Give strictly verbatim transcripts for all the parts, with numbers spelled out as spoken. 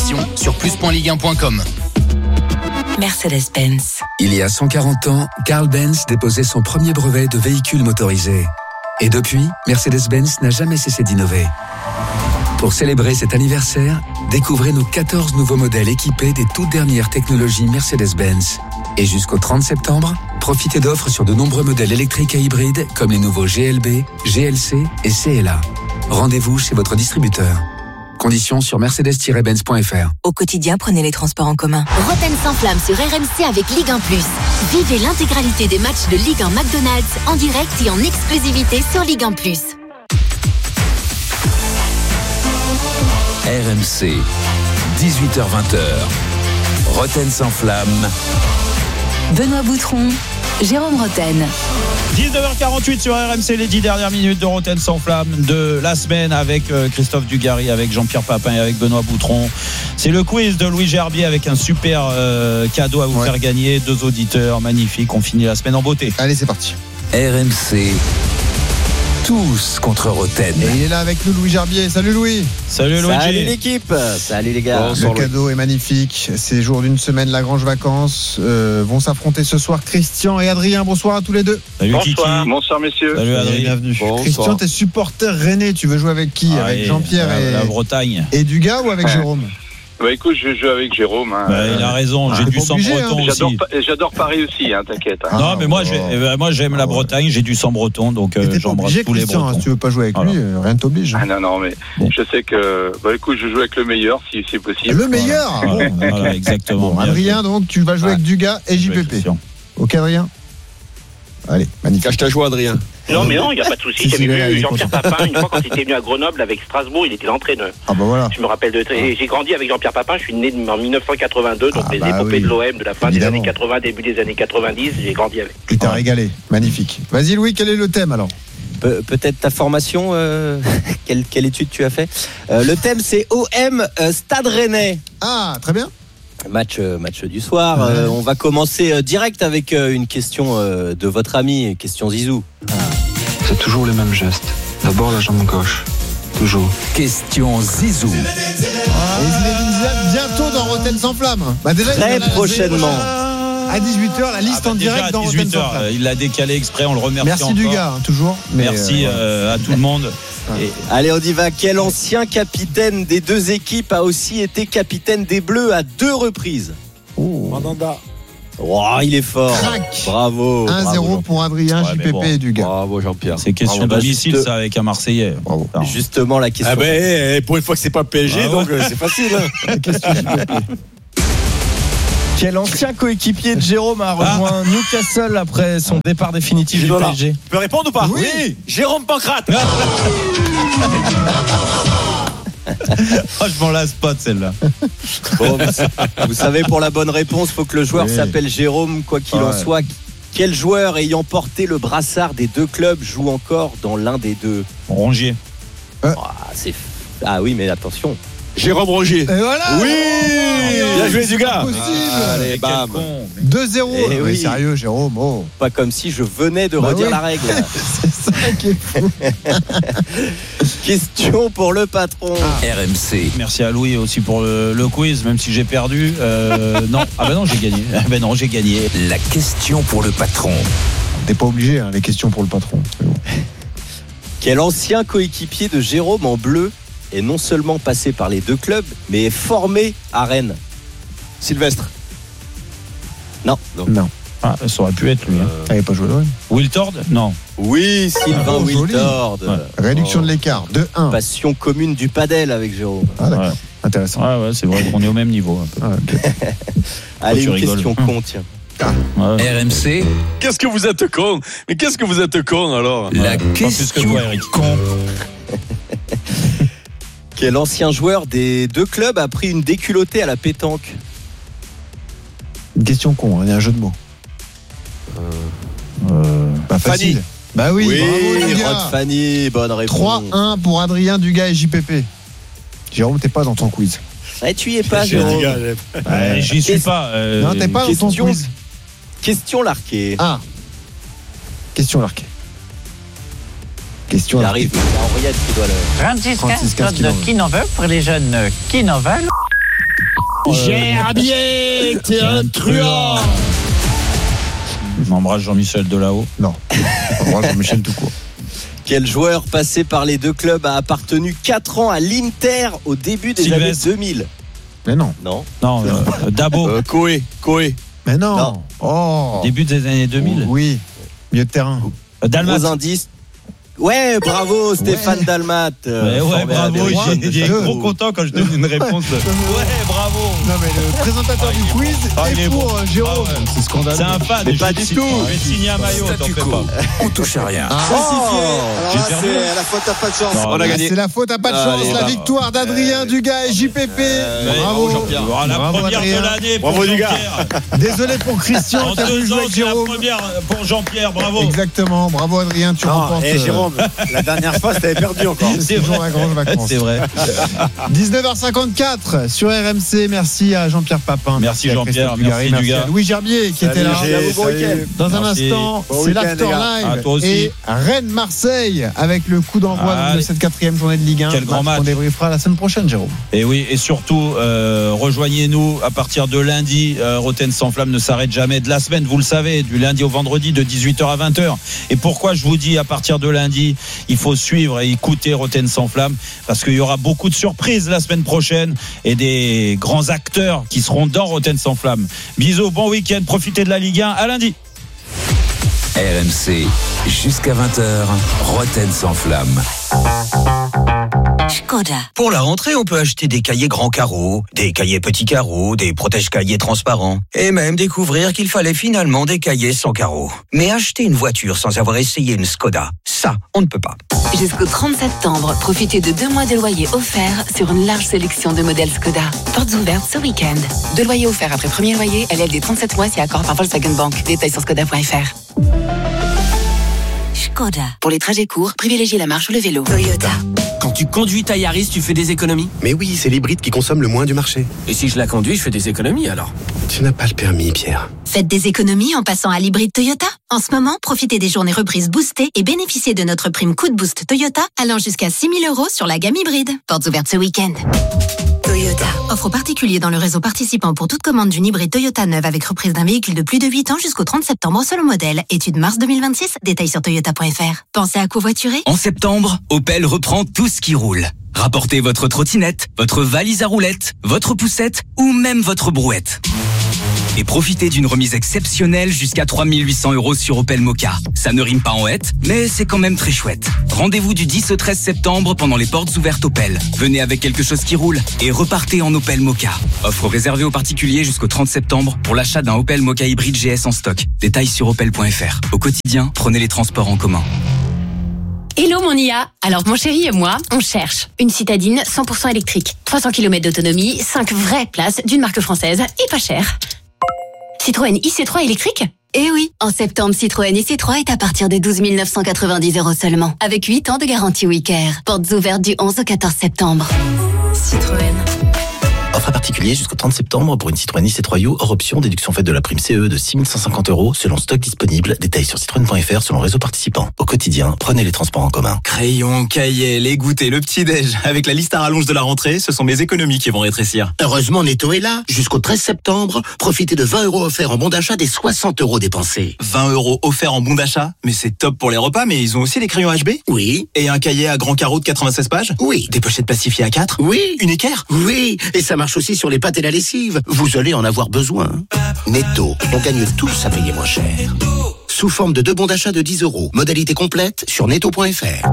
conditions sur plus point ligue un point com. Mercedes-Benz. Il y a cent quarante ans, Carl Benz déposait son premier brevet de véhicule motorisé. Et depuis, Mercedes-Benz n'a jamais cessé d'innover. Pour célébrer cet anniversaire, découvrez nos quatorze nouveaux modèles équipés des toutes dernières technologies Mercedes-Benz. Et jusqu'au trente septembre, profitez d'offres sur de nombreux modèles électriques et hybrides comme les nouveaux G L B, G L C et C L A. Rendez-vous chez votre distributeur. Conditions sur mercedes tiret benz point f r. Au quotidien, prenez les transports en commun. Roten sans flamme sur R M C avec Ligue un plus. Vivez l'intégralité des matchs de Ligue un McDonald's en direct et en exclusivité sur Ligue un plus. R M C, dix-huit heures vingt. Roten sans flamme. Benoît Boutron, Jérôme Roten. dix-neuf heures quarante-huit sur R M C, les dix dernières minutes de Roten sans flamme de la semaine avec Christophe Dugarry, avec Jean-Pierre Papin et avec Benoît Boutron. C'est le quiz de Louis Gerbier avec un super euh, cadeau à vous ouais. faire gagner. Deux auditeurs magnifiques. On finit la semaine en beauté. Allez, c'est parti. R M C, tous contre Roten. Et il est là avec nous, Louis Gerbier. Salut Louis. Salut Louis. Salut l'équipe. Salut les gars. Bon, le cadeau est magnifique. C'est jour d'une semaine, Lagrange Vacances. Euh, vont s'affronter ce soir Christian et Adrien. Bonsoir à tous les deux. Salut bonsoir. Kiki. Bonsoir messieurs. Salut Adrien. Bienvenue. Bonsoir. Christian, t'es supporter rennais. Tu veux jouer avec qui? ah, Avec Jean-Pierre la, et la Bretagne. Et Dugas ou avec Jérôme? Bah écoute, je joue avec Jérôme. Hein. Bah, il a raison, j'ai ah, du sang obligé, breton hein. j'adore, aussi. J'adore Paris aussi, hein, t'inquiète. Hein. Non, mais moi, j'ai, moi j'aime la Bretagne, j'ai du sang breton, donc euh, j'embrasse tous les Bretons. Hein, si tu veux pas jouer avec voilà. lui, rien ne t'oblige. Ah non, non, mais bon. Je sais que. Bah écoute, je joue avec le meilleur, si c'est possible. Le meilleur voilà. Bon, voilà, exactement. Bon, Adrien, donc tu vas jouer ouais. avec Dugas et J P P. Ok, Adrien? Allez, magnifique. Cache ta joie, Adrien. Non, mais non, il n'y a pas de souci. J'avais vu Jean-Pierre Papin une fois quand il était venu à Grenoble avec Strasbourg, il était l'entraîneur. Ah bah voilà. Je me rappelle de. Et j'ai grandi avec Jean-Pierre Papin, je suis né en dix-neuf cent quatre-vingt-deux, donc ah les bah épopées oui. de l'O M de la fin Évidemment. des années quatre-vingts, début des années quatre-vingt-dix, j'ai grandi avec. Tu t'as régalé, magnifique. Vas-y Louis, quel est le thème alors? Pe- Peut-être ta formation, euh, quelle, quelle étude tu as fait euh, Le thème c'est O M euh, Stade Rennais. Ah, très bien. Match, euh, match du soir. Ouais. Euh, on va commencer euh, direct avec euh, une question euh, de votre ami, question Zizou. Ah. C'est toujours les mêmes gestes. D'abord la jambe gauche. Toujours. Question Zizou. Ah. Et Zinedine Zidane bientôt dans Roten sans flamme. Bah déjà, Très prochainement. À dix-huit heures, la liste ah bah en direct dans Roten sans flamme. Il l'a décalé exprès, on le remercie Merci encore. Dugas, hein, toujours. Mais Merci euh, euh, à tout le monde. Et... Allez, on y va. Quel ancien capitaine des deux équipes a aussi été capitaine des Bleus à deux reprises? Oh. Mandanda. Oh, il est fort. Crac. Bravo. un zéro pour Adrien, ouais, J P P bon. et Dugas. Bravo Jean-Pierre. C'est question Bravo. domicile bah, ça avec un Marseillais. Bravo. Justement la question. Ah ben pour une fois que c'est pas le P S G, ah, donc ouais. c'est facile. Hein. La question J P P. Quel ancien coéquipier de Jérôme a rejoint ah. Newcastle après son départ définitif du P S G? Tu peux répondre ou pas? Oui, oui. Jérôme Pancrate. Oh, je m'en lasse pas de celle-là. Bon, vous savez, pour la bonne réponse, il faut que le joueur oui. s'appelle Jérôme, quoi qu'il ouais. en soit. Quel joueur ayant porté le brassard des deux clubs joue encore dans l'un des deux? Rongier. Euh. Oh, c'est... Ah oui, mais attention. Jérôme Rongier. Et voilà. Oui. Oh, bien joué du gars. Ah, allez, bam. deux zéro. Eh oui. Sérieux, Jérôme. Oh. Pas comme si je venais de bah redire oui. la règle. C'est ça qui est fou. Question pour le patron. Ah. R M C. Merci à Louis aussi pour le, le quiz, même si j'ai perdu. Euh, non, ah ben non, j'ai gagné. Ah ben non, j'ai gagné. La question pour le patron. T'es pas obligé, hein, les questions pour le patron. Bon. Quel ancien coéquipier de Jérôme en bleu est non seulement passé par les deux clubs, mais est formé à Rennes? Sylvestre. Non. Non. non. Ah, ça aurait pu être lui. Hein. Euh... Il n'avait pas joué l'O M. Wiltord? Non. Oui, Sylvain oh, Wiltord. Ouais. Réduction oh. de l'écart, deux un. Passion commune du padel avec Jérôme. Ah d'accord, ouais. Intéressant. Ah ouais, c'est vrai qu'on est au même niveau. Un peu. Ah, okay. Allez, une question hum. con, tiens. Ah. Ouais. R M C. Qu'est-ce que vous êtes con? Mais qu'est-ce que vous êtes con alors? La ouais. question toi, Eric. con. Quel ancien joueur des deux clubs a pris une déculottée à la pétanque? Une question con, il y a un jeu de mots. Euh, euh, pas facile. Fanny. Bah oui, oui bravo Rod Fanny, bonne réponse. trois un pour Adrien, Dugas et J P P. Jérôme, t'es pas dans ton quiz. Ouais, tu y es pas, Jérôme. Ouais, j'y suis pas. Euh, non, t'es pas question, dans ton quiz. Question larquée. Ah. Question larquée. Question Il arrive, il y a Henriette qui doit le... trente-six quinze, code de qui n'en veut pour les jeunes qui n'en veulent. Gerbier, t'es un truand. On embrasse Jean-Michel Delahaut. Non, on embrasse Jean-Michel tout court. Quel joueur passé par les deux clubs a appartenu quatre ans à l'Inter au début des Sylvestre. années deux mille? Mais non. Non. Non, euh, Dabo. Euh, Koé, Koé. Mais non. Non. Oh. Début des années deux mille. Oui. Milieu de terrain. Euh, Dalmat. Gros indice. Ouais, bravo Stéphane Ouais. Dalmat. Ouais, ouais, bravo. J'ai j'ai Deux. trop content quand je donne une réponse. Ouais, bravo. Non mais le présentateur du quiz Ah, il est est pour bon. euh, Jérôme. Ah ouais. C'est scandaleux. C'est un fan. Mais je pas vais du te- tout. Je vais te signer un maillot, t'en fais pas. On touche à rien. Ah, J'ai perdu. la faute à pas de chance. Non, On a Ah, gagné. c'est la faute à pas de chance. Allez, la bah. victoire d'Adrien Dugas et J P P. Bravo. Jean-Pierre. Ah, la Bravo, première Adrien. de l'année pour Bravo, du gars. Jean-Pierre. Désolé pour Christian En qui a voulu deux jouer ans, avec c'est la Jérôme. première pour Jean-Pierre. Bravo. Exactement. Bravo Adrien, tu remportes. Et Jérôme, la dernière fois, t'avais perdu encore. C'est toujours la grande vacances. C'est vrai. dix-neuf heures cinquante-quatre sur R M C. Merci à Jean-Pierre Papin. Merci à Jean-Pierre, Christophe Dugarry, merci merci à Dugas. Louis Gerbier qui était là. Salut, Bon salut. week-end. Dans un Merci. instant, Bon c'est week-end, l'After les gars. À Live toi aussi. et Rennes-Marseille avec le coup d'envoi Allez. de cette quatrième journée de Ligue un. Quel grand match. On débriefera la semaine prochaine, Jérôme. Et oui, et surtout, euh, rejoignez-nous à partir de lundi. Euh, Rotten sans flamme ne s'arrête jamais de la semaine, vous le savez, du lundi au vendredi de dix-huit heures à vingt heures. Et pourquoi je vous dis à partir de lundi, il faut suivre et écouter Rotten sans flamme, parce qu'il y aura beaucoup de surprises la semaine prochaine et des grands acteurs qui seront dans Rotten sans flamme. Bisous, bon week-end, profitez de la Ligue un, à lundi. R M C, jusqu'à vingt heures, Rotten sans flamme. Škoda. Pour la rentrée, on peut acheter des cahiers grands carreaux, des cahiers petits carreaux, des protège-cahiers transparents, et même découvrir qu'il fallait finalement des cahiers sans carreaux. Mais acheter une voiture sans avoir essayé une Škoda, ça, on ne peut pas. Jusqu'au trente septembre, profitez de deux mois de loyer offerts sur une large sélection de modèles Škoda. Portes ouvertes ce week-end. Deux loyers offerts après premier loyer, L L D trente-sept mois si accord par Volkswagen Bank. Détails sur skoda point f r. Škoda. Pour les trajets courts, privilégiez la marche ou le vélo. Toyota. Quand tu conduis ta Yaris, tu fais des économies? Mais oui, c'est l'hybride qui consomme le moins du marché. Et si je la conduis, je fais des économies alors? Tu n'as pas le permis, Pierre. Faites des économies en passant à l'hybride Toyota. En ce moment, profitez des journées reprises boostées et bénéficiez de notre prime coup de boost Toyota allant jusqu'à six mille euros sur la gamme hybride. Portes ouvertes ce week-end. Toyota. Offre aux particuliers dans le réseau participant pour toute commande d'une hybride Toyota neuve avec reprise d'un véhicule de plus de huit ans jusqu'au trente septembre selon modèle. Étude mars deux mille vingt-six. Détails sur toyota point f r. Pensez à covoiturer? En septembre, Opel reprend tout ce qui roule. Rapportez votre trottinette, votre valise à roulettes, votre poussette ou même votre brouette. Et profitez d'une remise exceptionnelle jusqu'à trois mille huit cents euros sur Opel Mokka. Ça ne rime pas en hête, mais c'est quand même très chouette. Rendez-vous du dix au treize septembre pendant les portes ouvertes Opel. Venez avec quelque chose qui roule et repartez en Opel Mokka. Offre réservée aux particuliers jusqu'au trente septembre pour l'achat d'un Opel Mokka hybride G S en stock. Détails sur opel point f r. Au quotidien, prenez les transports en commun. Hello mon I A. Alors mon chéri et moi, on cherche une citadine cent pour cent électrique, trois cents kilomètres d'autonomie, cinq vraies places d'une marque française et pas cher. Citroën I C trois électrique? Eh oui, en septembre, Citroën I C trois est à partir de douze mille neuf cent quatre-vingt-dix euros seulement, avec huit ans de garantie WeCare. Portes ouvertes du onze au quatorze septembre. Citroën. Offre à particulier jusqu'au trente septembre pour une Citroën I C trois U hors option, déduction faite de la prime C E de six mille cent cinquante euros selon stock disponible. Détails sur citroën point f r selon réseau participant. Au quotidien, prenez les transports en commun. Crayon, cahier, les goûters, le petit-déj. Avec la liste à rallonge de la rentrée, ce sont mes économies qui vont rétrécir. Heureusement, Netto est là. Jusqu'au treize septembre, profitez de vingt euros offerts en bon d'achat des soixante euros dépensés. vingt euros offerts en bon d'achat? Mais c'est top pour les repas, mais ils ont aussi les crayons H B? Oui. Et un cahier à grand carreau de quatre-vingt-seize pages? Oui. Des pochettes plastifiées à quatre? Oui. Une équerre? Oui. Et ça marche aussi sur les pâtes et la lessive. Vous allez en avoir besoin. Netto, on gagne tous à payer moins cher. Sous forme de deux bons d'achat de dix euros. Modalité complète sur netto point f r.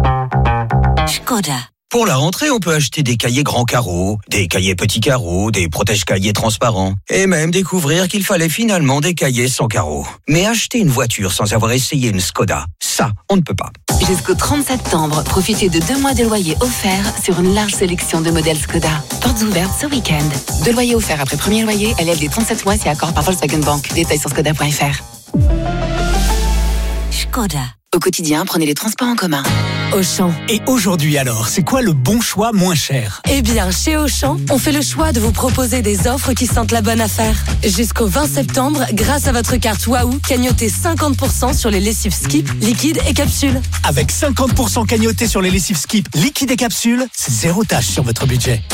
Škoda. Pour la rentrée, on peut acheter des cahiers grands carreaux, des cahiers petits carreaux, des protège-cahiers transparents, et même découvrir qu'il fallait finalement des cahiers sans carreaux. Mais acheter une voiture sans avoir essayé une Škoda, ça, on ne peut pas. Jusqu'au trente septembre, profitez de deux mois de loyer offerts sur une large sélection de modèles Škoda. Portes ouvertes ce week-end. Deux loyers offerts après premier loyer, L L D trente-sept mois si accord par Volkswagen Bank. Détails sur skoda point f r. Škoda. Au quotidien, prenez les transports en commun. Auchan. Et aujourd'hui alors, c'est quoi le bon choix moins cher? Eh bien, chez Auchan, on fait le choix de vous proposer des offres qui sentent la bonne affaire. Jusqu'au vingt septembre, grâce à votre carte Waouh, cagnotez cinquante pour cent sur les lessives Skip, liquides et capsules. Avec cinquante pour cent cagnotés sur les lessives Skip, liquides et capsules, c'est zéro tâche sur votre budget.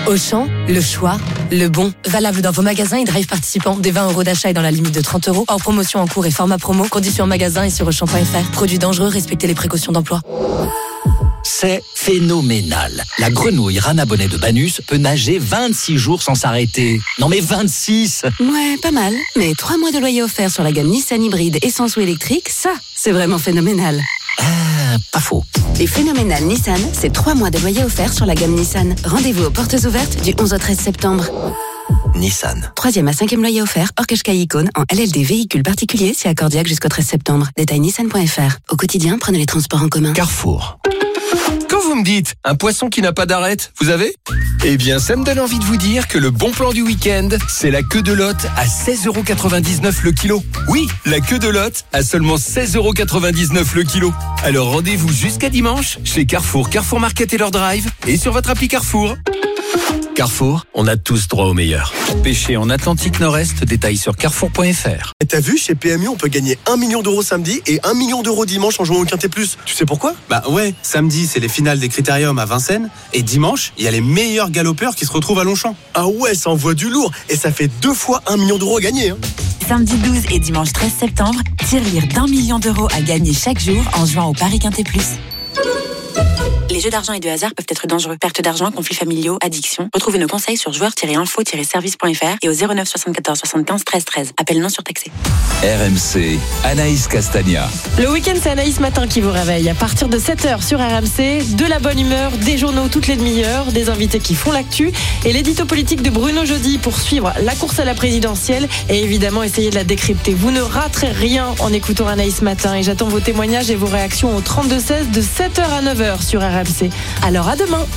Auchan, le choix, le bon. Valable dans vos magasins et drive participants. Des vingt euros d'achat et dans la limite de trente euros. Hors promotion en cours et format promo. Conditions en magasin et sur auchan point f r. Produits dangereux, respectez les précautions d'emploi. C'est phénoménal. La grenouille Rana Bonnet de Banus peut nager vingt-six jours sans s'arrêter. Non mais vingt-six! Ouais, pas mal. Mais trois mois de loyer offert sur la gamme Nissan hybride essence ou électrique, ça, c'est vraiment phénoménal. Ah, pas faux. Les phénoménales Nissan, c'est trois mois de loyer offert sur la gamme Nissan. Rendez-vous aux portes ouvertes du onze au treize septembre. Nissan. Troisième à cinquième loyer offert, hors Qashqai Icône, en L L D véhicule particulier, si accordiaque jusqu'au treize septembre. Détail nissan point f r. Au quotidien, prenez les transports en commun. Carrefour. Quand vous me dites un poisson qui n'a pas d'arête, vous avez ? Eh bien, ça me donne envie de vous dire que le bon plan du week-end, c'est la queue de lotte à seize euros quatre-vingt-dix-neuf le kilo. Oui, la queue de lotte à seulement seize euros quatre-vingt-dix-neuf le kilo. Alors rendez-vous jusqu'à dimanche chez Carrefour, Carrefour Market et leur drive et sur votre appli Carrefour. Carrefour, on a tous droit au meilleur. Pêcher en Atlantique Nord-Est, détail sur carrefour point f r. Et t'as vu, chez P M U, on peut gagner un million d'euros samedi et un million d'euros dimanche en jouant au Quintet Plus. Tu sais pourquoi ? Bah ouais, samedi, c'est les finales des Critériums à Vincennes. Et dimanche, il y a les meilleurs galopeurs qui se retrouvent à Longchamp. Ah ouais, ça envoie du lourd. Et ça fait deux fois un million d'euros à gagner. Hein. Samedi douze et dimanche treize septembre, tirelire d'un million d'euros à gagner chaque jour en jouant au Paris Quintet Plus. Les jeux d'argent et de hasard peuvent être dangereux. Perte d'argent, conflits familiaux, addiction. Retrouvez nos conseils sur joueurs tiret info tiret service point f r et au zéro neuf soixante-quatorze soixante-quinze treize treize. Appel non surtaxé. R M C, Anaïs Castagna. Le week-end, c'est Anaïs Matin qui vous réveille. À partir de sept heures sur R M C, de la bonne humeur, des journaux toutes les demi-heures, des invités qui font l'actu et l'édito politique de Bruno Jeudi pour suivre la course à la présidentielle et évidemment essayer de la décrypter. Vous ne raterez rien en écoutant Anaïs Matin et j'attends vos témoignages et vos réactions au trente-deux seize de sept heures à neuf heures sur R M C. Alors à demain.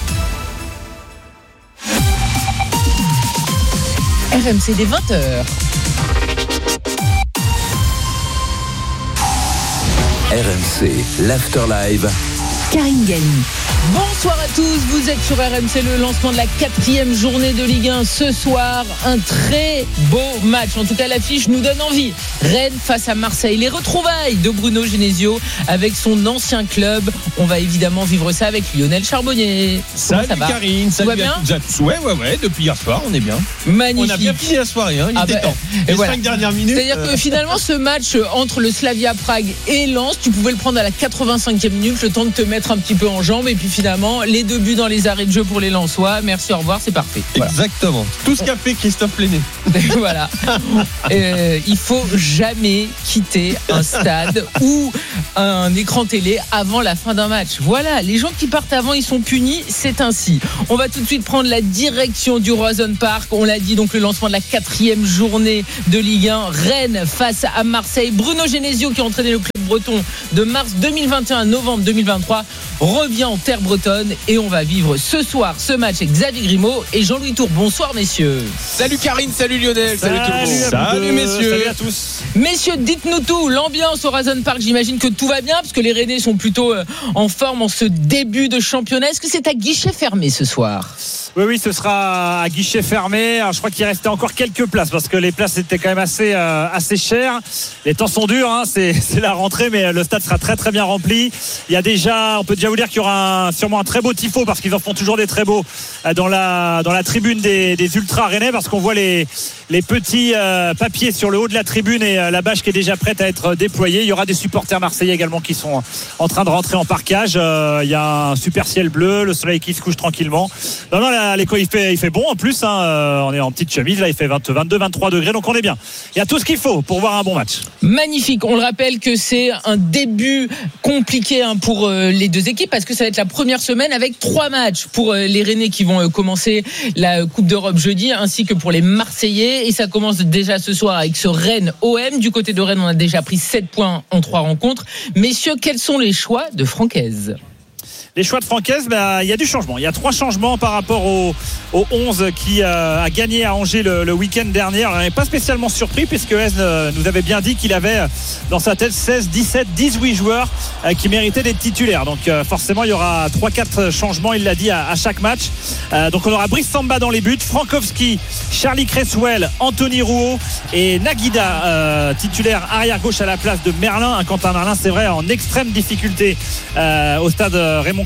R M C des vingt heures. R M C, l'Afterlive. Karine Galli. Bonsoir à tous, vous êtes sur R M C, le lancement de la quatrième journée de Ligue un ce soir. Un très beau match, en tout cas l'affiche nous donne envie. Rennes face à Marseille, les retrouvailles de Bruno Genesio avec son ancien club. On va évidemment vivre ça avec Lionel Charbonnier. Salut ça va Karine, salut bien à tous. Ouais, ouais, ouais, depuis hier soir, on est bien. Magnifique. On a bien fini la soirée, hein, il ah était bah, temps. Les voilà. cinq dernières minutes. C'est-à-dire euh... que finalement, ce match entre le Slavia Prague et Lens, tu pouvais le prendre à la quatre-vingt-cinquième minute, le temps de te mettre un petit peu en jambes, et puis finalement, les deux buts dans les arrêts de jeu pour les Lensois. Merci, au revoir, c'est parfait. Voilà. Exactement. Tout ce qu'a fait Christophe Lenné. Voilà. Euh, il faut jamais quitter un stade ou un écran télé avant la fin d'un match. Voilà, les gens qui partent avant, ils sont punis, c'est ainsi. On va tout de suite prendre la direction du Roazhon Park. On l'a dit, donc le lancement de la quatrième journée de Ligue un. Rennes face à Marseille. Bruno Genesio, qui a entraîné le club breton de mars deux mille vingt et un à novembre deux mille vingt-trois, revient en terre bretonne et on va vivre ce soir ce match avec Xavier Grimaud et Jean-Louis Tour. Bonsoir messieurs. Salut Karine, salut Lionel, salut, salut tout le monde. Salut messieurs. Salut à tous. Messieurs, dites-nous tout. L'ambiance au Roazhon Park, j'imagine que tout va bien parce que les Rennais sont plutôt en forme en ce début de championnat. Est-ce que c'est à guichet fermé ce soir ? Oui, oui, ce sera à guichet fermé. Alors, je crois qu'il restait encore quelques places parce que les places étaient quand même assez, euh, assez chères. Les temps sont durs, hein, c'est, c'est la rentrée, mais le stade sera très très bien rempli. Il y a déjà, on peut déjà vous dire qu'il y aura un, sûrement un très beau tifo parce qu'ils en font toujours des très beaux dans la, dans la tribune des, des ultras rennais parce qu'on voit les, les petits euh, papiers sur le haut de la tribune et euh, la bâche qui est déjà prête à être déployée. Il y aura des supporters marseillais également qui sont en train de rentrer en parkage. Euh, il y a un super ciel bleu, le soleil qui se couche tranquillement. Non, non, la, il fait, il fait bon en plus, hein. euh, on est en petite chemise, là il fait vingt, vingt-deux vingt-trois degrés, donc on est bien. Il y a tout ce qu'il faut pour voir un bon match. Magnifique, on le rappelle que c'est un début compliqué hein, pour euh, les deux équipes parce que ça va être la première semaine avec trois matchs pour euh, les Rennais qui vont euh, commencer la Coupe d'Europe jeudi ainsi que pour les Marseillais et ça commence déjà ce soir avec ce Rennes-O M. Du côté de Rennes, on a déjà pris sept points en trois rencontres. Messieurs, quels sont les choix de Francaise ? Les choix de Francaise, bah, il y a du changement. Il y a trois changements par rapport au, au onze qui euh, a gagné à Angers le, le week-end dernier. Alors, on n'est pas spécialement surpris puisque Hez euh, nous avait bien dit qu'il avait dans sa tête seize, dix-sept, dix-huit joueurs euh, qui méritaient d'être titulaires. Donc euh, forcément, il y aura trois quatre changements, il l'a dit, à, à chaque match. Euh, donc on aura Brice Samba dans les buts, Frankowski, Charlie Cresswell, Anthony Rouault et Naguida, euh, titulaire arrière-gauche à la place de Merlin. Un Quentin Merlin, c'est vrai, en extrême difficulté euh, au stade Raymond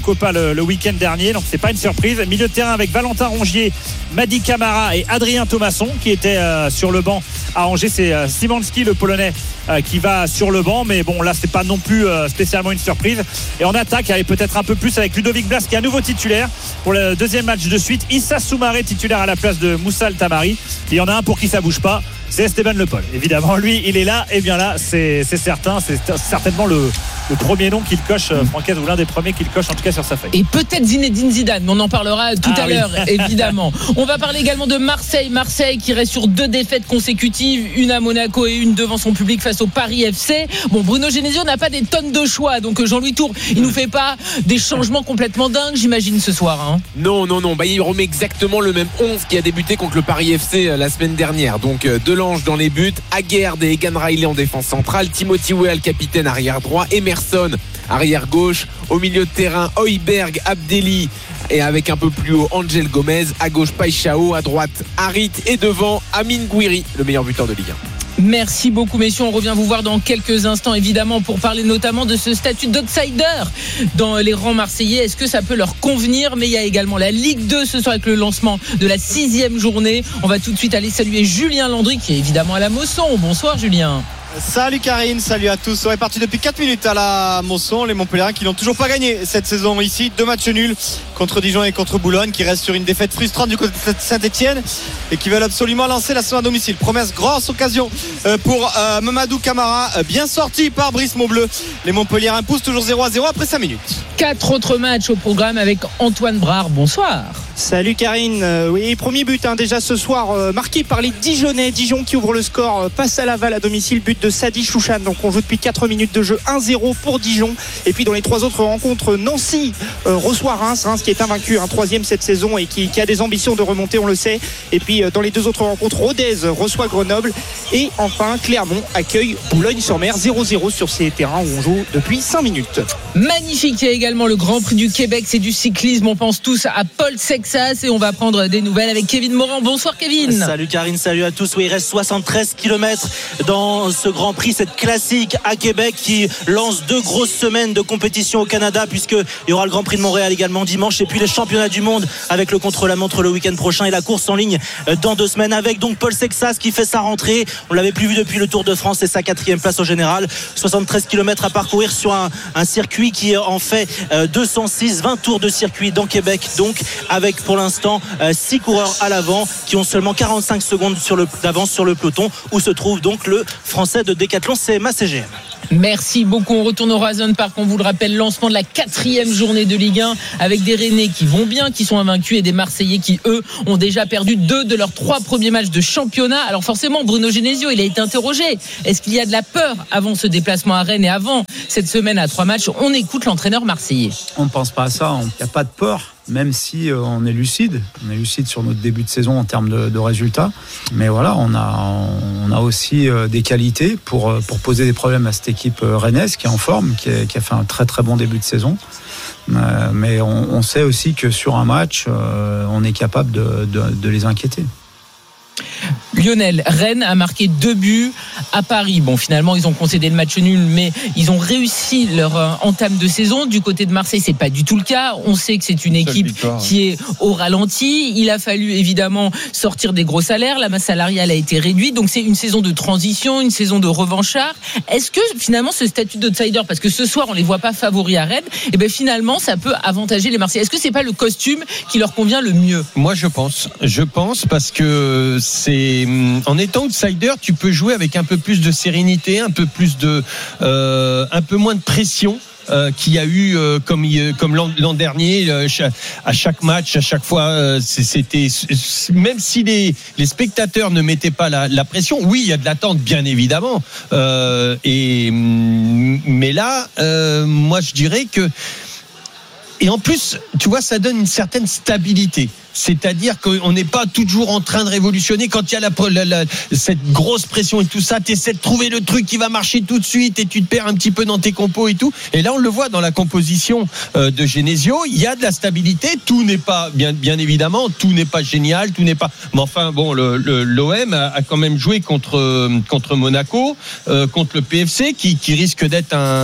Copa le, le week-end dernier, donc c'est pas une surprise. Milieu de terrain avec Valentin Rongier, Mady Camara et Adrien Thomasson qui étaient euh, sur le banc à Angers. C'est euh, Szymanski, le Polonais, euh, qui va sur le banc, mais bon, là c'est pas non plus euh, spécialement une surprise. Et en attaque, il y avait peut-être un peu plus avec Ludovic Blas qui est à nouveau titulaire pour le deuxième match de suite. Issa Soumaré titulaire à la place de Moussa El Tamari. Il y en a un pour qui ça bouge pas, c'est Esteban Le Pol. Évidemment, lui, il est là, et bien là, c'est, c'est certain, c'est certainement le, le premier nom qu'il coche, mmh. Franquez, ou l'un des premiers qu'il coche en tout cas sur sa feuille. Et peut-être Zinedine Zidane, mais on en parlera tout ah, à oui. l'heure, évidemment. On va parler également de Marseille. Marseille qui reste sur deux défaites consécutives, une à Monaco et une devant son public face au Paris F C. Bon, Bruno Genesio n'a pas des tonnes de choix, donc Jean-Louis Tour, il nous fait pas des changements complètement dingues, j'imagine, ce soir. Hein. Non, non, non, bah, il remet exactement le même onze qui a débuté contre le Paris F C la semaine dernière. Donc, Delange dans les buts, Aguerd et Egan Riley en défense centrale, Timothy Weah, capitaine arrière droit, Emerson arrière gauche, au milieu de terrain Højbjerg, Abdelli et avec un peu plus haut Angel Gomez, à gauche Paixão, à droite Harit et devant Amine Gouiri, le meilleur buteur de Ligue un. Merci beaucoup messieurs, on revient vous voir dans quelques instants évidemment pour parler notamment de ce statut d'outsider dans les rangs marseillais. Est-ce que ça peut leur convenir? Mais il y a également la Ligue deux ce soir avec le lancement de la sixième journée. On va tout de suite aller saluer Julien Landry qui est évidemment à la Mosson. Bonsoir Julien. Salut Karine, salut à tous. On est parti depuis quatre minutes à la Mosson. Les Montpellierins qui n'ont toujours pas gagné cette saison ici. Deux matchs nuls contre Dijon et contre Boulogne, qui restent sur une défaite frustrante du côté de Saint-Etienne et qui veulent absolument lancer la saison à domicile. Promesse, grosse occasion pour euh, Mamadou Camara, bien sorti par Brice Maubleu. Les Montpellierins poussent toujours zéro à zéro après cinq minutes. Quatre autres matchs au programme avec Antoine Brard. Bonsoir. Salut Karine. Euh, oui, premier but hein, déjà ce soir euh, marqué par les Dijonnais. Dijon qui ouvre le score, euh, passe à Laval à domicile, but de Sadi Chouchan. Donc on joue depuis quatre minutes de jeu, un zéro pour Dijon. Et puis dans les trois autres rencontres, Nancy euh, reçoit Reims, Reims qui est invaincu, un troisième cette saison et qui, qui a des ambitions de remonter, on le sait. Et puis euh, dans les deux autres rencontres, Rodez reçoit Grenoble et enfin Clermont accueille Boulogne-sur-Mer, zéro zéro sur ces terrains où on joue depuis cinq minutes. Magnifique. Il y a également le Grand Prix du Québec, c'est du cyclisme. On pense tous à Paul Sexas et on va prendre des nouvelles avec Kevin Morand. Bonsoir Kevin. Salut Karine, salut à tous. Oui, il reste soixante-treize kilomètres dans ce Grand Prix, cette classique à Québec qui lance deux grosses semaines de compétition au Canada, puisqu'il y aura le Grand Prix de Montréal également dimanche et puis les championnats du monde avec le contre-la-montre le week-end prochain et la course en ligne dans deux semaines avec donc Paul Sexas qui fait sa rentrée. On l'avait plus vu depuis le Tour de France et sa quatrième place au général. soixante-treize kilomètres à parcourir sur un, un circuit qui en fait deux cent six, vingt tours de circuit dans Québec, donc avec pour l'instant six coureurs à l'avant qui ont seulement quarante-cinq secondes sur le, d'avance sur le peloton où se trouve donc le français de Decathlon C M A C G M. Merci beaucoup. On retourne au Horizon Park. On vous le rappelle, lancement de la quatrième journée de Ligue un avec des Rennais qui vont bien, qui sont invaincus et des Marseillais qui, eux, ont déjà perdu deux de leurs trois premiers matchs de championnat. Alors forcément, Bruno Genesio, il a été interrogé. Est-ce qu'il y a de la peur avant ce déplacement à Rennes et avant cette semaine à trois matchs? On écoute l'entraîneur marseillais. On ne pense pas à ça. Il n'y a pas de peur. Même si euh, on est lucide, on est lucide sur notre début de saison en termes de, de résultats. Mais voilà, on a, on a aussi euh, des qualités pour, pour poser des problèmes à cette équipe euh, rennaise qui est en forme, qui, est, qui a fait un très très bon début de saison. Euh, mais on, on sait aussi que sur un match, euh, on est capable de, de, de les inquiéter. Lionel, Rennes a marqué deux buts à Paris. Bon, finalement, ils ont concédé le match nul, mais ils ont réussi leur euh, entame de saison. Du côté de Marseille, c'est pas du tout le cas. On sait que c'est une équipe qui est au ralenti. Il a fallu évidemment sortir des gros salaires. La masse salariale a été réduite. Donc, c'est une saison de transition, une saison de revanchard. Est-ce que finalement, ce statut d'outsider, parce que ce soir, on les voit pas favoris à Rennes, et ben finalement, ça peut avantager les Marseillais. Est-ce que c'est pas le costume qui leur convient le mieux? Moi, je pense. Je pense parce que c'est en étant outsider, tu peux jouer avec un peu plus de sérénité, un peu plus de, euh, un peu moins de pression. Euh, qu'il y a eu euh, comme, comme l'an, l'an dernier euh, à chaque match, à chaque fois euh, c'était même si les, les spectateurs ne mettaient pas la, la pression, oui il y a de l'attente bien évidemment euh, et, mais là euh, moi je dirais que et en plus tu vois ça donne une certaine stabilité. C'est-à-dire qu'on n'est pas toujours en train de révolutionner quand il y a la, la, la, cette grosse pression et tout ça. Tu essaies de trouver le truc qui va marcher tout de suite et tu te perds un petit peu dans tes compos et tout. Et là, on le voit dans la composition euh, de Genesio. Il y a de la stabilité. Tout n'est pas, bien, bien évidemment, tout n'est pas génial. Tout n'est pas. Mais enfin, bon, le, le, l'O M a, a quand même joué contre, contre Monaco, euh, contre le P F C qui, qui risque d'être un.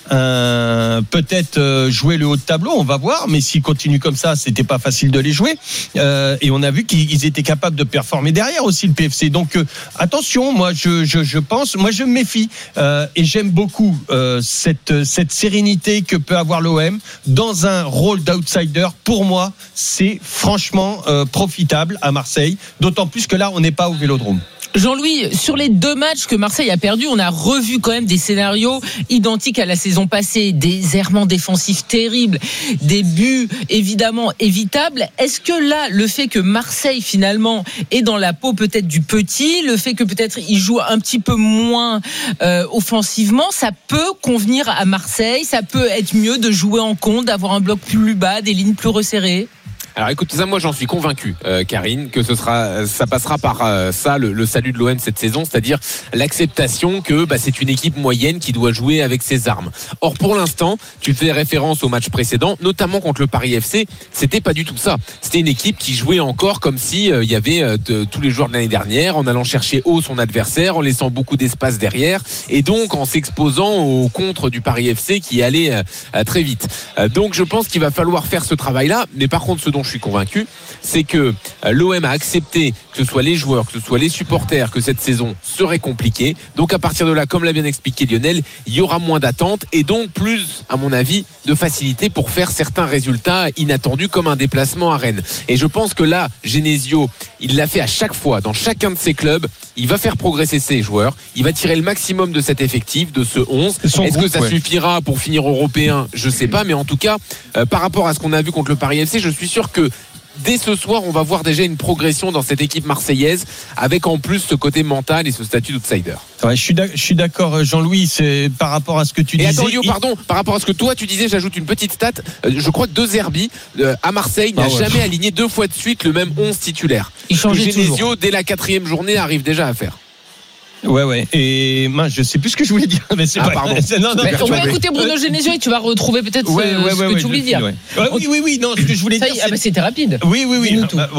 un peut-être euh, jouer le haut de tableau, on va voir, mais s'ils continuent comme ça, c'était pas facile de les jouer. Euh, et on a vu qu'ils étaient capables de performer derrière aussi le P F C. Donc euh, attention, moi je, je, je pense, moi je me méfie euh, et j'aime beaucoup euh, cette, cette sérénité que peut avoir l'O M dans un rôle d'outsider. Pour moi, c'est franchement euh, profitable à Marseille, d'autant plus que là, on n'est pas au Vélodrome. Jean-Louis, sur les deux matchs que Marseille a perdus, on a revu quand même des scénarios identiques à la saison passée, des errements défensifs terribles, des buts évidemment évitables. Est-ce que là, le fait que Marseille finalement est dans la peau peut-être du petit, le fait que peut-être il joue un petit peu moins euh, offensivement, ça peut convenir à Marseille, ça peut être mieux de jouer en contre, d'avoir un bloc plus bas, des lignes plus resserrées? Alors écoute, ça, moi j'en suis convaincu, euh, Karine, que ce sera, ça passera par euh, ça, le, le salut de l'O M cette saison, c'est-à-dire l'acceptation que bah, c'est une équipe moyenne qui doit jouer avec ses armes. Or pour l'instant, tu fais référence au match précédent, notamment contre le Paris F C, c'était pas du tout ça. C'était une équipe qui jouait encore comme si euh, il y avait euh, de, tous les joueurs de l'année dernière, en allant chercher haut son adversaire, en laissant beaucoup d'espace derrière, et donc en s'exposant au contre du Paris F C qui allait euh, très vite. Euh, donc je pense qu'il va falloir faire ce travail-là, mais par contre ce dont je suis convaincu, c'est que l'O M a accepté que ce soit les joueurs, que ce soit les supporters, que cette saison serait compliquée. Donc à partir de là, comme l'a bien expliqué Lionel, il y aura moins d'attentes et donc plus, à mon avis, de facilité pour faire certains résultats inattendus comme un déplacement à Rennes. Et je pense que là, Genesio, il l'a fait à chaque fois, dans chacun de ses clubs, il va faire progresser ses joueurs, il va tirer le maximum de cet effectif, de ce onze. Est-ce groupe, que ça ouais. suffira pour finir européen? Je sais pas, mais en tout cas, euh, par rapport à ce qu'on a vu contre le Paris F C, je suis sûr que dès ce soir, on va voir déjà une progression dans cette équipe marseillaise, avec en plus ce côté mental et ce statut d'outsider. Ouais, je suis d'accord, je suis d'accord, Jean-Louis, c'est par rapport à ce que tu et disais. Attends, Lio, pardon, par rapport à ce que toi tu disais, j'ajoute une petite stat. Je crois que De Zerbi euh, à Marseille n'a ah ouais. jamais aligné deux fois de suite le même onze titulaire. Il changeait que Genesio, toujours. Dès la quatrième journée, arrive déjà à faire. Ouais, ouais. Et mince, je sais plus ce que je voulais dire. Mais c'est ah, pas pardon. Non, non, on va écouter Bruno Genesio et tu vas retrouver peut-être ouais, ce, ouais, ce ouais, que ouais, tu voulais dire. Ouais. Ouais, oui, oui, oui. Non, ce que je voulais Ça, dire. ah bah c'était rapide. Oui, oui, oui. Tout. Ah, bon.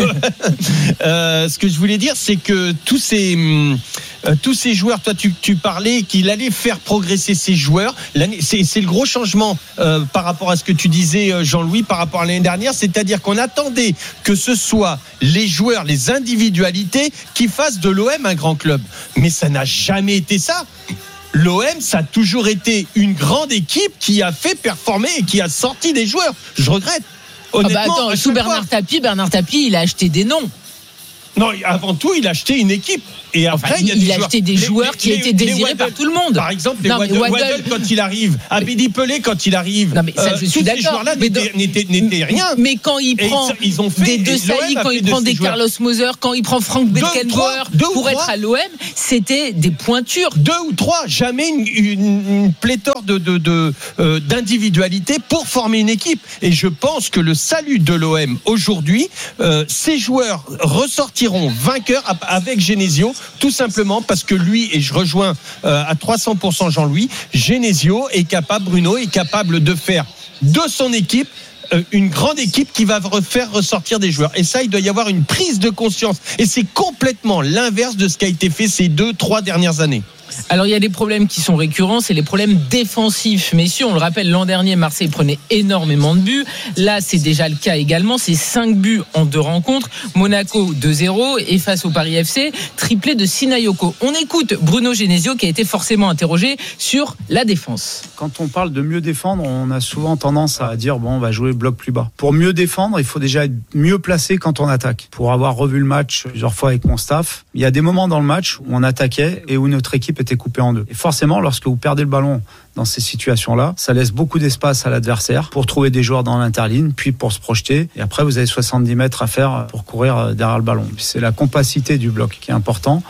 euh, ce que je voulais dire, c'est que tous ces euh, tous ces joueurs, toi, tu, tu parlais qu'il allait faire progresser ces joueurs. L'année, c'est, c'est le gros changement euh, par rapport à ce que tu disais, Jean-Louis, par rapport à l'année dernière. C'est-à-dire qu'on attendait que ce soit les joueurs, les individualités qui fassent de l'O M un grand club. Mais ça n'a jamais été ça. L'O M, ça a toujours été une grande équipe qui a fait performer et qui a sorti des joueurs. Je regrette. Honnêtement, ah bah attends, sous Bernard Tapie, Bernard Tapie, il a acheté des noms. Non, avant tout, il a acheté une équipe. Et après, enfin, il, y a il des a joueurs, acheté des joueurs les, qui les, étaient désirés Waddle, par tout le monde. Par exemple, les Waddle, Waddle, Waddle quand il arrive, Abedi Pelé quand il arrive. Non, mais ça, je euh, suis tous d'accord. Ces joueurs-là mais n'étaient, n'étaient, n'étaient rien. Mais quand il prend ils, ils ont fait, des De Sailly, quand il prend des Carlos Moser, quand il prend Frank Beckenbauer pour être à l'O M, c'était des pointures. Deux ou trois, jamais une, une, une pléthore de, de, de, euh, d'individualité pour former une équipe. Et je pense que le salut de l'O M aujourd'hui, euh, ces joueurs ressortiront vainqueurs avec Genesio, tout simplement parce que lui, et je rejoins euh, à trois cents pour cent Jean-Louis, Genesio est capable, Bruno est capable de faire de son équipe euh, une grande équipe qui va faire ressortir des joueurs. Et ça, il doit y avoir une prise de conscience. Et c'est complètement l'inverse de ce qui a été fait ces deux, trois dernières années. Alors il y a des problèmes qui sont récurrents, c'est les problèmes défensifs. Messieurs, on le rappelle, l'an dernier, Marseille prenait énormément de buts. Là, c'est déjà le cas également. C'est cinq buts en deux rencontres. Monaco deux zéro et face au Paris F C, triplé de Sinayoko. On écoute Bruno Genesio qui a été forcément interrogé sur la défense. Quand on parle de mieux défendre, on a souvent tendance à dire bon, on va jouer le bloc plus bas. Pour mieux défendre, il faut déjà être mieux placé quand on attaque. Pour avoir revu le match plusieurs fois avec mon staff, il y a des moments dans le match où on attaquait et où notre équipe était coupé en deux. Et forcément, lorsque vous perdez le ballon dans ces situations-là, ça laisse beaucoup d'espace à l'adversaire pour trouver des joueurs dans l'interligne, puis pour se projeter. Et après, vous avez soixante-dix mètres à faire pour courir derrière le ballon. C'est la compacité du bloc qui est important.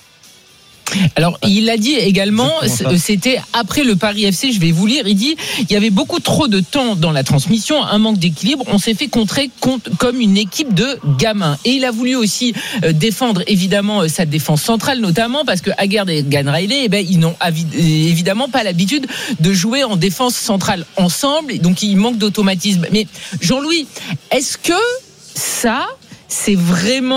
Alors, il l'a dit également, c'était après le Paris F C, je vais vous lire, il dit il y avait beaucoup trop de temps dans la transmission, un manque d'équilibre, on s'est fait contrer comme une équipe de gamins. Et il a voulu aussi défendre évidemment sa défense centrale, notamment parce que Aguerd et Gan Riley, eh ben, ils n'ont évidemment pas l'habitude de jouer en défense centrale ensemble, donc il manque d'automatisme. Mais Jean-Louis, est-ce que ça, c'est vraiment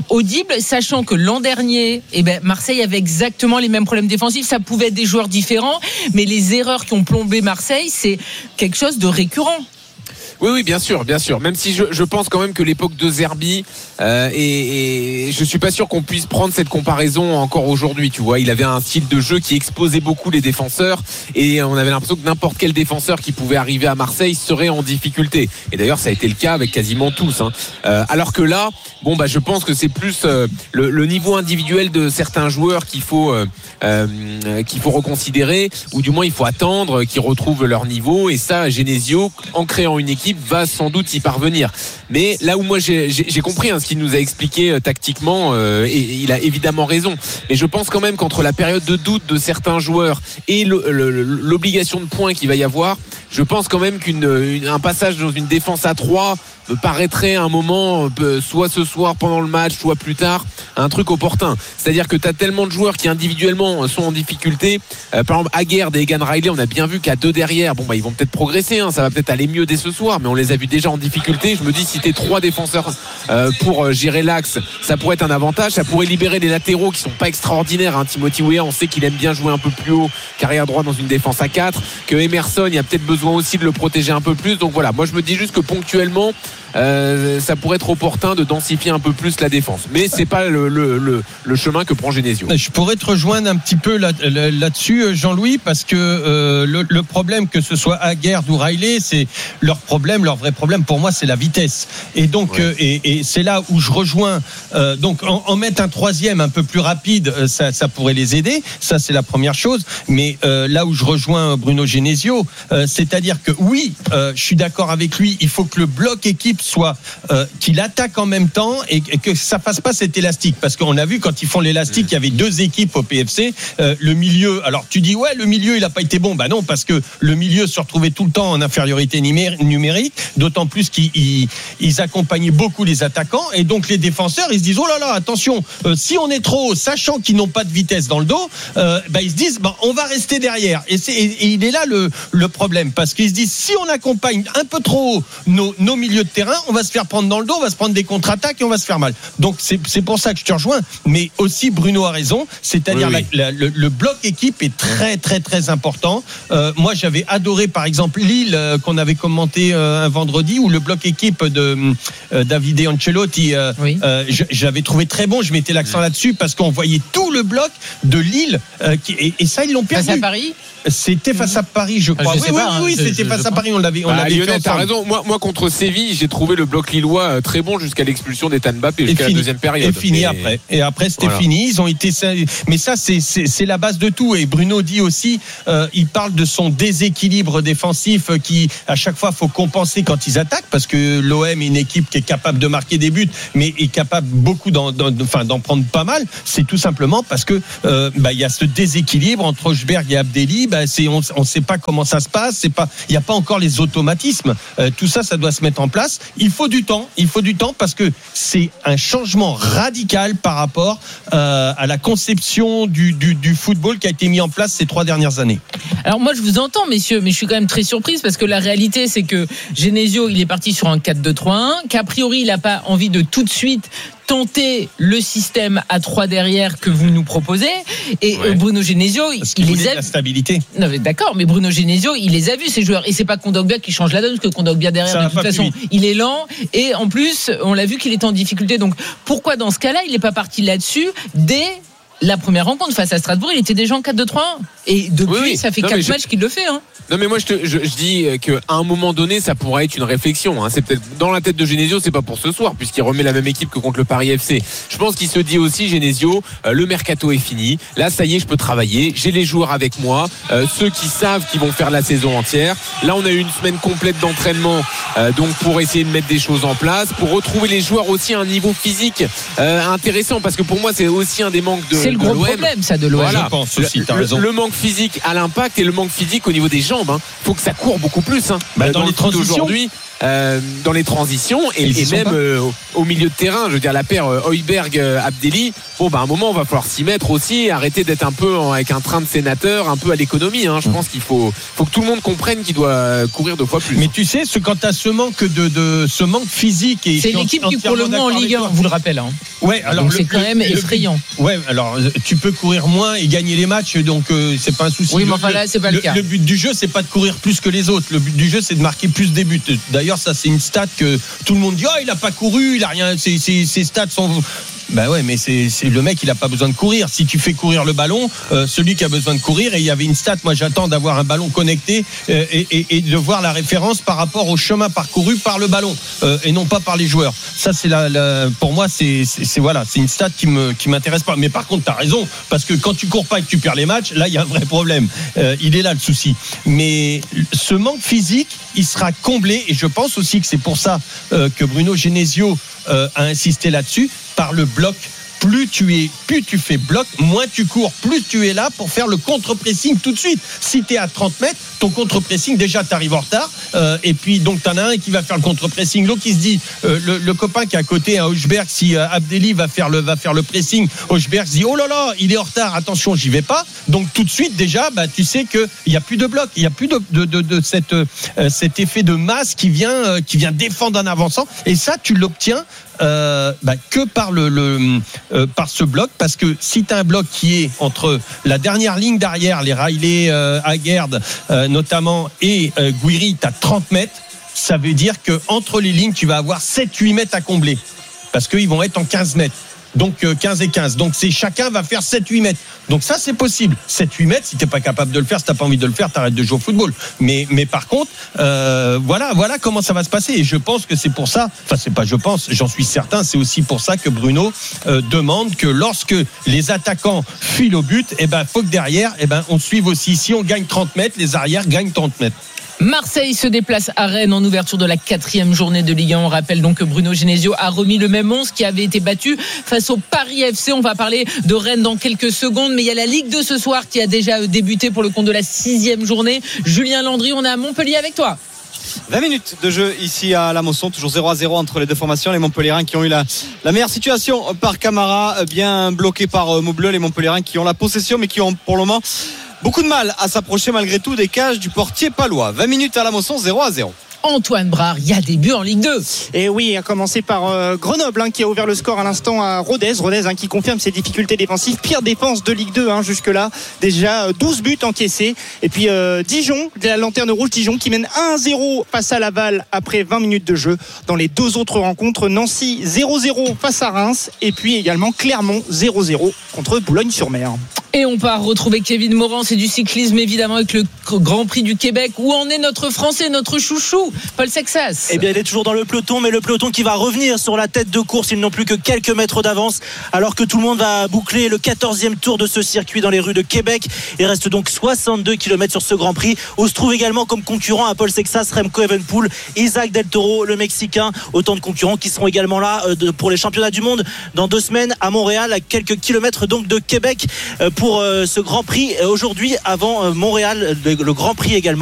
audible, sachant que l'an dernier, eh ben, Marseille avait exactement les mêmes problèmes défensifs. Ça pouvait être des joueurs différents, mais les erreurs qui ont plombé Marseille, c'est quelque chose de récurrent. Oui, oui, bien sûr, bien sûr. Même si je, je pense quand même que l'époque de Zerbi, euh, et, et je suis pas sûr qu'on puisse prendre cette comparaison encore aujourd'hui. Tu vois, il avait un style de jeu qui exposait beaucoup les défenseurs, et on avait l'impression que n'importe quel défenseur qui pouvait arriver à Marseille serait en difficulté. Et d'ailleurs, ça a été le cas avec quasiment tous. Hein. Euh, alors que là, bon, bah, je pense que c'est plus euh, le, le niveau individuel de certains joueurs qu'il faut euh, euh, qu'il faut reconsidérer, ou du moins il faut attendre qu'ils retrouvent leur niveau. Et ça, Genesio, en créant une équipe, va sans doute y parvenir. Mais là où moi j'ai, j'ai, j'ai compris hein, ce qu'il nous a expliqué euh, tactiquement, euh, et, et il a évidemment raison. Mais je pense quand même qu'entre la période de doute de certains joueurs et le, le, l'obligation de points qu'il va y avoir, je pense quand même qu'un passage dans une défense à trois me paraîtrait à un moment, soit ce soir pendant le match, soit plus tard, un truc opportun. C'est-à-dire que tu as tellement de joueurs qui individuellement sont en difficulté. Euh, par exemple, Aguerd et Egan Riley, on a bien vu qu'à deux derrière, bon bah ils vont peut-être progresser, hein, ça va peut-être aller mieux dès ce soir, mais on les a vus déjà en difficulté. Je me dis, si t'es trois défenseurs euh, pour euh, gérer l'axe, ça pourrait être un avantage. Ça pourrait libérer les latéraux qui sont pas extraordinaires. Hein. Timothy Weah, on sait qu'il aime bien jouer un peu plus haut qu'arrière droit dans une défense à quatre. Que Emerson, il y a peut-être besoin aussi de le protéger un peu plus. Donc voilà, moi je me dis juste que ponctuellement, Euh, ça pourrait être opportun de densifier un peu plus la défense, mais c'est pas le, le, le, le chemin que prend Genesio. Je pourrais te rejoindre un petit peu là, là, là-dessus, Jean-Louis, parce que euh, le, le problème, que ce soit Aguerd ou Riley, c'est leur problème, leur vrai problème pour moi, c'est la vitesse. Et donc, ouais. euh, et, et c'est là où je rejoins. Euh, donc, en, en mettre un troisième un peu plus rapide, ça, ça pourrait les aider. Ça, c'est la première chose. Mais euh, là où je rejoins Bruno Genesio, euh, c'est-à-dire que oui, euh, je suis d'accord avec lui. Il faut que le bloc équipe soit euh, qu'il attaque en même temps et, et que ça fasse pas cet élastique, parce qu'on a vu quand ils font l'élastique, il y avait deux équipes au P F C, euh, le milieu, alors tu dis ouais le milieu il a pas été bon, bah non, parce que le milieu se retrouvait tout le temps en infériorité numérique, d'autant plus qu'ils ils, ils accompagnaient beaucoup les attaquants, et donc les défenseurs ils se disent oh là là attention, euh, si on est trop haut, sachant qu'ils n'ont pas de vitesse dans le dos, euh, bah ils se disent bah, on va rester derrière, et, c'est, et, et il est là le, le problème, parce qu'ils se disent si on accompagne un peu trop haut nos, nos milieux de terrain, on va se faire prendre dans le dos, on va se prendre des contre-attaques et on va se faire mal. Donc c'est, c'est pour ça que je te rejoins, mais aussi Bruno a raison, c'est-à-dire oui, oui. La, la, le, le bloc équipe est très très très important. Euh, moi j'avais adoré par exemple Lille euh, qu'on avait commenté euh, un vendredi, où le bloc équipe de euh, Davide Ancelotti, euh, oui. euh, j'avais trouvé très bon, je mettais l'accent là-dessus parce qu'on voyait tout le bloc de Lille euh, qui, et, et ça ils l'ont perdu. Face à Paris C'était face à Paris, je crois. Je oui, sais oui, pas, oui, oui, je, c'était je, face je à Paris. On l'avait, on bah, l'avait Lionel, fait t'as raison. Moi, moi, contre Séville, j'ai trouvé le bloc lillois très bon jusqu'à l'expulsion d'Ethan Mbappé, jusqu'à la deuxième période. Et fini et... après. Et après, c'était voilà. fini. Ils ont été. Mais ça, c'est, c'est, c'est la base de tout. Et Bruno dit aussi, euh, il parle de son déséquilibre défensif qui, à chaque fois, faut compenser quand ils attaquent, parce que l'O M est une équipe qui est capable de marquer des buts, mais est capable beaucoup d'en, d'en, enfin, d'en prendre pas mal. C'est tout simplement parce que euh, bah, il y a ce déséquilibre entre Hochberg et Abdelli. Bah, c'est, on ne sait pas comment ça se passe. C'est pas, il n'y a pas encore les automatismes. Euh, tout ça, ça doit se mettre en place. Il faut du temps. Il faut du temps parce que c'est un changement radical par rapport euh, à la conception du, du, du football qui a été mis en place ces trois dernières années. Alors moi, je vous entends, messieurs, mais je suis quand même très surprise parce que la réalité, c'est que Genesio, il est parti sur un quatre deux trois un, qu'a priori, il n'a pas envie de tout de suite tenter le système à trois derrière que vous nous proposez, et ouais. Bruno Genesio parce il les a la stabilité. Non mais d'accord, mais Bruno Genesio il les a vus ces joueurs, et c'est pas Kondogbia qui change la donne, parce que Kondogbia derrière ça de toute façon il est lent, et en plus on l'a vu qu'il était en difficulté. Donc pourquoi dans ce cas-là il n'est pas parti là-dessus dès la première rencontre face à Strasbourg? Il était déjà en quatre deux trois un, et depuis oui, oui. ça fait quatre matchs je... qu'il le fait hein. Non mais moi je, te, je, je dis qu'à un moment donné ça pourrait être une réflexion hein. C'est peut-être dans la tête de Genesio, c'est pas pour ce soir puisqu'il remet la même équipe que contre le Paris F C. Je pense qu'il se dit aussi, Genesio, euh, le mercato est fini, là ça y est je peux travailler, j'ai les joueurs avec moi, euh, ceux qui savent qu'ils vont faire la saison entière. Là on a eu une semaine complète d'entraînement euh, donc pour essayer de mettre des choses en place, pour retrouver les joueurs aussi à un niveau physique euh, intéressant, parce que pour moi c'est aussi un des manques de, c'est le de gros l'O M. Problème ça de l'O M. Voilà. Je pense aussi, t'as le, raison. Le manque physique à l'impact et le manque physique au niveau des jambes. Hein. Faut que ça court beaucoup plus. Hein. Bah, dans, dans les transitions. Aujourd'hui. euh, dans les transitions et, et même euh, au, au milieu de terrain. Je veux dire, la paire euh, Højbjerg-Abdelli, bon, bah, à un moment, on va falloir s'y mettre aussi, arrêter d'être un peu en, avec un train de sénateur, un peu à l'économie. Hein. Je pense qu'il faut, faut que tout le monde comprenne qu'il doit courir deux fois plus. Mais tu sais, ce, quand tu as ce manque de, de ce manque physique et c'est l'équipe qui court le moins en Ligue un, on vous le rappelle. Hein. Ouais, alors donc le, c'est quand le, même le, effrayant. Ouais, alors tu peux courir moins et gagner les matchs, donc euh, c'est pas un souci. Oui, mais le, enfin là, c'est pas le, le cas. Le but du jeu, c'est pas de courir plus que les autres. Le but du jeu, c'est de marquer plus des buts. D'ailleurs, ça, c'est une stat que tout le monde dit. Oh, il a pas couru, il a rien. Ses, ses, ses stats sont. Ben ouais, mais c'est, c'est le mec, il a pas besoin de courir. Si tu fais courir le ballon, euh, celui qui a besoin de courir, et il y avait une stat, moi j'attends d'avoir un ballon connecté euh, et, et, et de voir la référence par rapport au chemin parcouru par le ballon euh, et non pas par les joueurs. Ça, c'est la, la pour moi, c'est, c'est, c'est voilà, c'est une stat qui me qui m'intéresse pas. Mais par contre, t'as raison, parce que quand tu cours pas et que tu perds les matchs, là, il y a un vrai problème. Euh, il est là le souci. Mais ce manque physique, il sera comblé, et je pense aussi que c'est pour ça euh, que Bruno Genesio euh, a insisté là-dessus, par le bloc. Plus tu es, plus tu fais bloc, moins tu cours, plus tu es là pour faire le contre-pressing tout de suite. Si tu es à trente mètres, ton contre-pressing, déjà tu arrives en retard, euh, et puis donc tu en as un qui va faire le contre-pressing, l'autre qui se dit, euh, le, le copain qui est à côté, à Højbjerg, si euh, Abdelli va faire le va faire le pressing, Højbjerg se dit oh là là, il est en retard, attention, j'y vais pas. Donc tout de suite déjà, bah tu sais que il y a plus de bloc, il y a plus de de de, de cette euh, cet effet de masse qui vient euh, qui vient défendre en avançant, et ça tu l'obtiens Euh, bah, que par le, le euh, par ce bloc, parce que si tu as un bloc qui est entre la dernière ligne d'arrière, les Riley, euh, Aguerd euh, notamment, et euh, Guiri, tu as trente mètres, ça veut dire que entre les lignes tu vas avoir sept huit mètres à combler, parce qu'ils vont être en quinze mètres. Donc quinze et quinze. Donc c'est chacun va faire sept huit mètres. Donc ça c'est possible. sept huit mètres, si t'es pas capable de le faire, si t'as pas envie de le faire, t'arrêtes de jouer au football. Mais mais par contre, euh, voilà voilà comment ça va se passer. Et je pense que c'est pour ça. Enfin c'est pas je pense, j'en suis certain. C'est aussi pour ça que Bruno euh, demande que lorsque les attaquants filent au but, eh ben faut que derrière, eh ben on suive aussi. Si on gagne trente mètres, les arrières gagnent trente mètres. Marseille se déplace à Rennes en ouverture de la quatrième journée de Ligue un. On rappelle donc que Bruno Genesio a remis le même onze qui avait été battu face au Paris F C. On va parler de Rennes dans quelques secondes, mais il y a la Ligue deux ce soir qui a déjà débuté pour le compte de la sixième journée. Julien Landry, on est à Montpellier avec toi. vingt minutes de jeu ici à la Mosson, toujours zéro à zéro entre les deux formations. Les Montpelliérains qui ont eu la, la meilleure situation par Camara, bien bloqué par Maubleu. Les Montpelliérains qui ont la possession mais qui ont pour le moment beaucoup de mal à s'approcher malgré tout des cages du portier palois. vingt minutes à la Mosson, zéro à zéro. Antoine Brard, il y a des buts en Ligue deux. Et oui, à commencer par euh, Grenoble hein, qui a ouvert le score à l'instant à Rodez. Rodez hein, qui confirme ses difficultés défensives. Pire défense de Ligue deux hein, jusque-là. Déjà euh, douze buts encaissés. Et puis euh, Dijon, la lanterne rouge Dijon qui mène un à zéro face à Laval après vingt minutes de jeu. Dans les deux autres rencontres, Nancy zéro zéro face à Reims. Et puis également Clermont zéro zéro contre Boulogne-sur-Mer. Et on part retrouver Kevin Moran, c'est du cyclisme évidemment avec le Grand Prix du Québec. Où en est notre Français, notre chouchou, Paul Sexas? Eh bien, il est toujours dans le peloton, mais le peloton qui va revenir sur la tête de course. Ils n'ont plus que quelques mètres d'avance, alors que tout le monde va boucler le quatorzième tour de ce circuit dans les rues de Québec. Il reste donc soixante-deux kilomètres sur ce Grand Prix, où se trouve également comme concurrent à Paul Sexas, Remco Evenepoel, Isaac Del Toro, le Mexicain. Autant de concurrents qui seront également là pour les championnats du monde dans deux semaines à Montréal, à quelques kilomètres donc de Québec, pour ce Grand Prix aujourd'hui avant Montréal, le Grand Prix également.